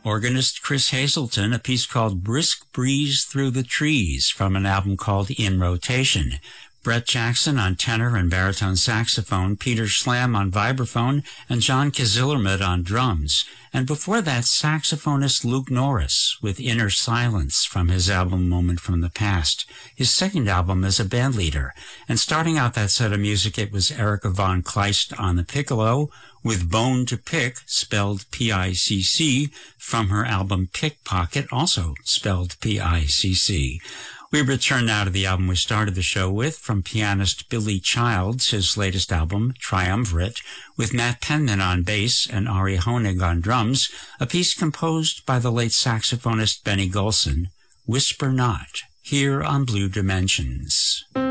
Organist Chris Hazelton, a piece called Brisk Breeze Through the Trees from an album called In Rotation. Brett Jackson on tenor and baritone saxophone, Peter Schlam on vibraphone, and John Kazillermid on drums. And before that, saxophonist Luke Norris with Inner Silence from his album Moment from the Past, his second album as a bandleader. And starting out that set of music, it was Erica von Kleist on the piccolo with Bone to Pick, spelled P-I-C-C, from her album Pickpocket, also spelled P-I-C-C. We return now to the album we started the show with, from pianist Billy Childs, his latest album, Triumvirate, with Matt Penman on bass and Ari Honig on drums, a piece composed by the late saxophonist Benny Golson, Whisper Not, here on Blue Dimensions.